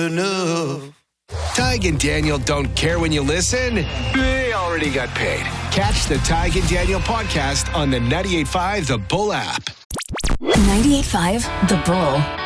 Tig and Daniel don't care when you listen. They already got paid. Catch the Tig and Daniel podcast on the 98.5 The Bull app. 98.5 The Bull.